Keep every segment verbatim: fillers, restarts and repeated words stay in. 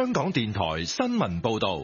香港電台新聞報道。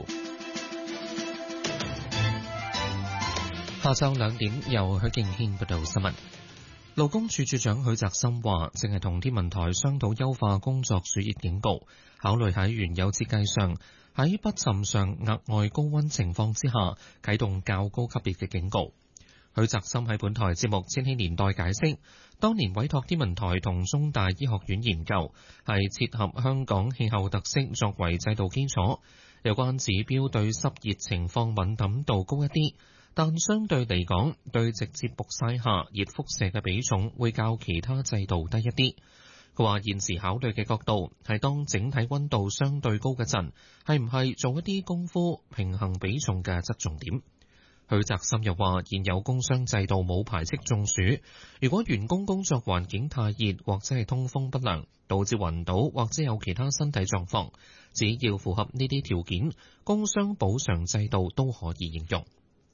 下晝兩點，由許敬軒報道新聞。勞工處處長許澤森話，正係同天文台商討優化工作暑熱警告，考慮喺原有設計上，喺不尋常額外高溫情況之下，啟動較高級別嘅警告。許澤森喺本台節目《千禧年代》解釋，當年委託天文台同中大醫學院研究，係切合香港氣候特色作為制度基礎，有關指標對濕熱情況敏感度高一啲。但相對嚟講，對直接曝曬下熱輻射嘅比重會較其他制度低一啲。佢話現時考慮嘅角度係當整體溫度相對高嘅陣，係唔係做一啲功夫平衡比重嘅側重點。許澤森又話，現有工商制度冇排斥中暑，如果員工工作環境太熱或者係通風不良，導致暈倒或者有其他身體狀況，只要符合呢啲條件，工傷補償制度都可以應用。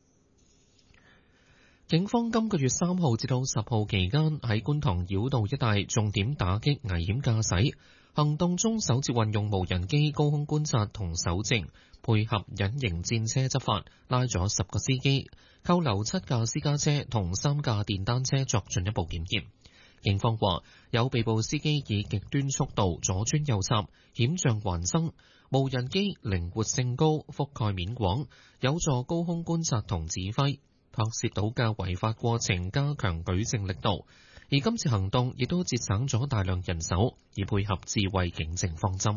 警方今個月三號至到十號期間喺觀塘繞道一帶重點打擊危險駕駛行動中，首次運用無人機高空觀察同搜證，配合隱形戰車執法，拉咗十個司機，扣留七架私家車同三架電單車作進一步檢驗。警方話有被捕司機以極端速度左穿右插，險象環生。無人機靈活性高，覆蓋面廣，有助高空觀察同指揮。拍攝到嘅違法過程，加強舉證力度，而今次行動亦都節省咗大量人手，以配合智慧警政方針。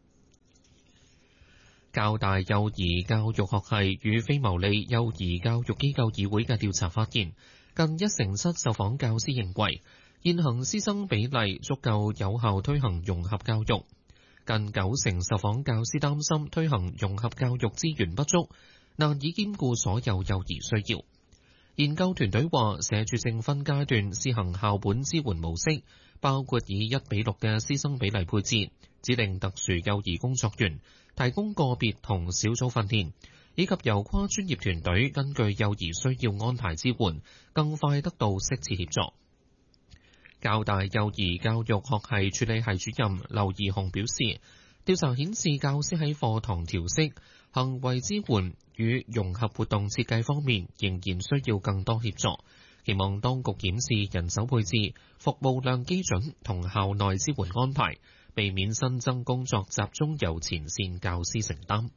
教大幼兒教育學系與非牟利幼兒教育機構議會嘅調查發現，近一成七受訪教師認為現行師生比例足夠有效推行融合教育，近九成受訪教師擔心推行融合教育資源不足，難以兼顧所有幼兒需要。研究團隊話，社署正分階段試行校本支援模式，包括以一比六嘅師生比例配置，指定特殊幼兒工作員，提供個別同小組訓練，以及由跨專業團隊根據幼兒需要安排支援，更快得到適切協助。教大幼兒教育學系處理系主任劉怡雄表示，調查顯示教師喺課堂調適、行為支援與融合活動設計方面仍然需要更多協助，期望當局檢視人手配置、服務量基準同校內支援安排，避免新增工作集中由前線教師承擔。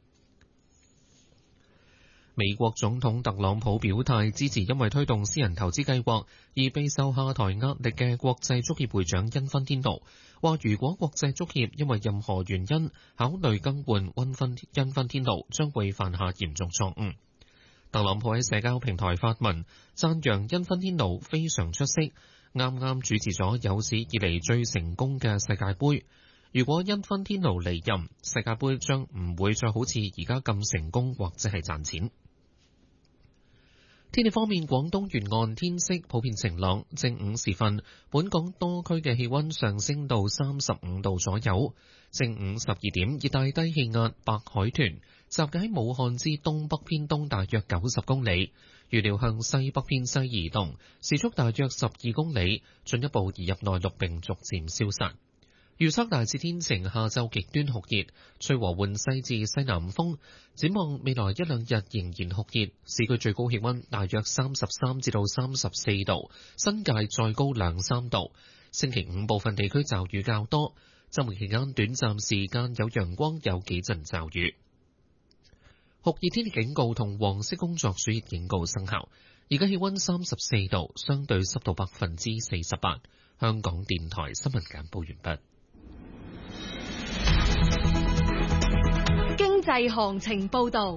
美國總統特朗普表態支持因為推動私人投資計劃而備受下台壓力嘅國際足協會長因芬天奴，話如果國際足協因為任何原因考慮更換因芬因芬天奴，將會犯下嚴重錯誤。特朗普喺社交平台發文讚揚因芬天奴非常出色，啱啱主持咗有史以嚟最成功嘅世界盃。如果因芬天奴離任，世界盃將唔會再好似而家咁成功或者係賺錢。天氣方面，廣東沿岸天色普遍晴朗。正午時分，本港多區嘅氣溫上升到三十五度左右。正午十二點，熱帶低氣壓白海豚集結喺武漢之東北偏東大約九十公里，預料向西北偏西移動，時速大約十二公里，進一步移入內陸並逐漸消散。預測大致天晴，下晝極端酷熱，吹和緩西至西南風。展望未來一兩日仍然酷熱，市區最高氣溫大約三十三至到三十四度，新界再高兩三度。星期五部分地區驟雨較多，週末期間短暫時間有陽光，有幾陣驟雨。酷熱天氣警告同黃色工作暑熱警告生效。而家氣溫三十四度，相對濕度百分之四十八。香港電台新聞簡報完畢。 經濟行情報道，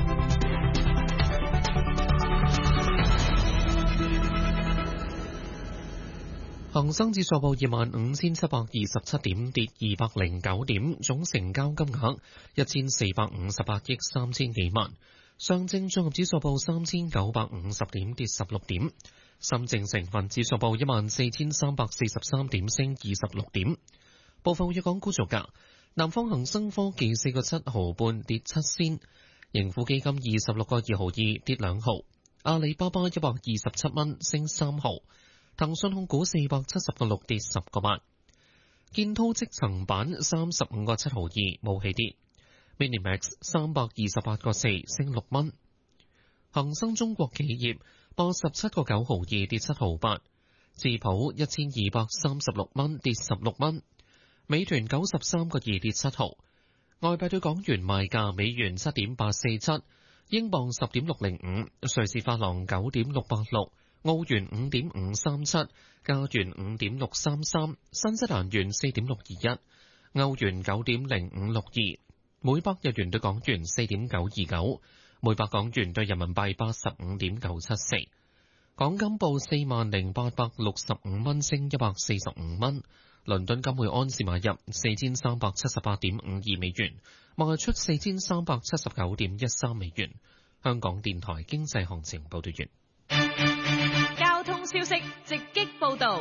恒生指數報二萬五千七百二十七點，跌二百零九點，總成交金額一千四百五十八億三千幾萬。上證綜合指數報三千九百五十點，跌十六點。深證成分指數報一萬四千三百四十三點，升二十六點。部分粵港股造價。南方恒生科技四個七毫半，跌七仙，盈富基金二十六個二毫二，跌兩毫，阿里巴巴一百二十七蚊，升三毫，騰訊控股四百七十個六，跌十個八，建滔積層板三十五個七毫二，冇起跌， Minimax 三百二十八個四升六蚊。恒生中國企業八十七個九毫二跌七毫八。智普一千二百三十六蚊跌十六蚊。美團九十三個二跌七毫。外幣對港元賣價：美元七點八四七，英鎊十點六零五，瑞士法郎九點六八六，澳元五點五三七，加元五點六三三，新西蘭元四點六二一，歐元九點零五六二，每百日元對港元四點九二九，每百港元對人民幣八十五點九七四。港金報四萬零八百六十五蚊，升一百四十五蚊。倫敦金每安士買入四千三百七十八點五二美元，賣出四千三百七十九點一三美元。香港電台經濟行情報道完。 交通消息直擊報道。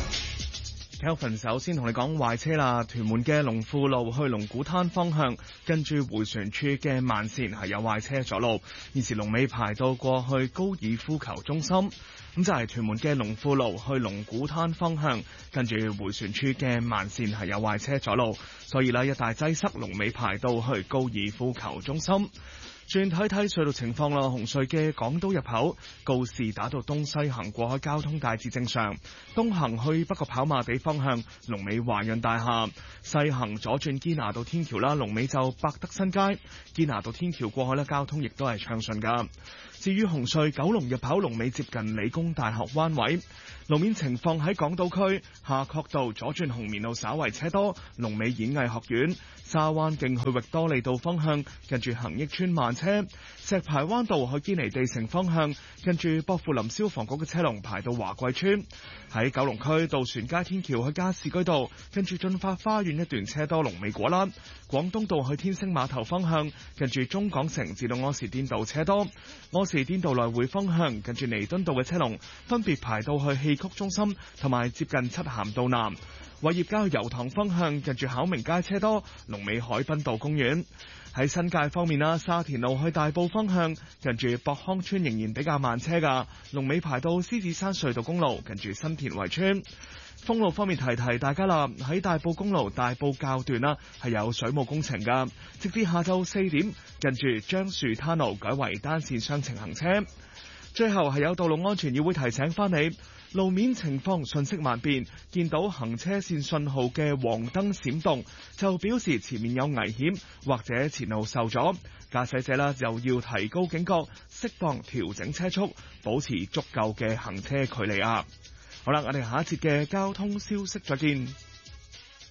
Kelvin 首先同你講壞車啦，屯門嘅龍富路去龍鼓灘方向，跟住迴旋處嘅慢線係有壞車阻路，現時龍尾排到過去高爾夫球中心。咁就係屯門嘅龍富路去龍鼓灘方向，跟住迴旋處嘅慢線係有壞車阻路，所以呢一大擠塞，龍尾排到去高爾夫球中心。轉睇睇隧道情況啦，紅隧嘅港島入口告士打道東西行過海交通大致正常，東行去北角跑馬地方向龍尾華潤大廈，西行左轉堅拿道天橋啦，龍尾就百德新街，堅拿道天橋過海咧交通亦都係暢順噶。至於紅隧九龍入口龍尾接近理工大學灣位，路面情況喺港島區夏慤道左轉紅棉路稍為車多，龍尾演藝學院，沙灣徑去域多利道方向近住恒益邨慢車，石排灣道去堅尼地城方向近住薄扶林消防局嘅車龍排到華貴邨。喺九龍區渡船街天橋去加士居道近住駿發花園一段車多，龍尾果欄。廣東道去天星碼頭方向近住中港城至到柯士甸道車多，柯士甸道來回方向近住彌敦道嘅車龍分別排到去戲曲中心同埋接近漆咸道南。偉業街去油塘方向近住巧明街車多，龍尾海濱道公園。喺新界方面啦，沙田路去大埔方向近住博康村仍然比較慢車噶，龍尾排到獅子山隧道公路近住新田圍村。封路方面提提大家啦，喺大埔公路大埔滘段啦係有水務工程噶，直至下晝四點近住樟樹灘路改為單線雙程行車。最後係有道路安全議會提醒翻你，路面情況瞬息萬變，見到行車線信號嘅黃燈閃動，就表示前面有危險或者前路受阻，駕駛者啦又要提高警覺，適當調整車速，保持足夠嘅行車距離啊！好啦，我哋下一節嘅交通消息再見。